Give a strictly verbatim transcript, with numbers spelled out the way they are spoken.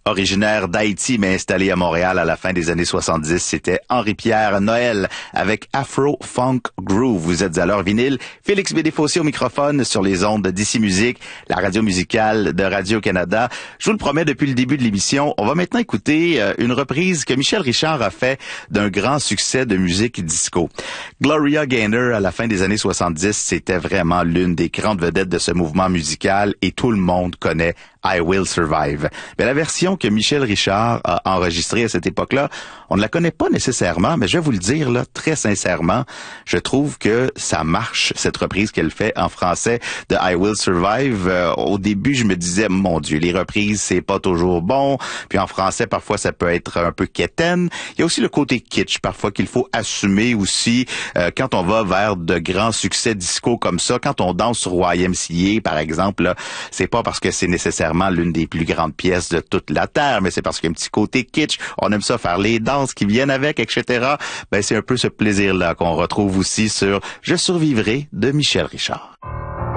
Originaire d'Haïti, mais installé à Montréal à la fin des années soixante-dix, c'était Henri-Pierre Noël avec Afro Funk Groove. Vous êtes à l'heure vinyle. Félix Bédéfossé au microphone sur les ondes d'Ici Musique, la radio musicale de Radio-Canada. Je vous le promets, depuis le début de l'émission, on va maintenant écouter euh, une reprise que Michel Richard a fait d'un grand succès de musique disco. Gloria Gaynor, à la fin des années soixante-dix, c'était vraiment l'une des grandes vedettes de ce mouvement musical et tout le monde connaît I Will Survive. Mais la version que Michel Richard a enregistrée à cette époque-là, on ne la connaît pas nécessairement, mais je vais vous le dire là, très sincèrement, je trouve que ça marche, cette reprise qu'elle fait en français de I Will Survive. Euh, au début, je me disais, mon Dieu, les reprises, c'est pas toujours bon. Puis en français, parfois, ça peut être un peu quétaine. Il y a aussi le côté kitsch, parfois, qu'il faut assumer aussi euh, quand on va vers de grands succès disco comme ça, quand on danse sur Y M C A, par exemple, là, c'est pas parce que c'est nécessairement l'une des plus grandes pièces de toute la Terre, mais c'est parce qu'il y a un petit côté kitsch, on aime ça faire les danses qui viennent avec, et cetera. Ben, c'est un peu ce plaisir-là qu'on retrouve aussi sur « Je survivrai » de Michel Richard.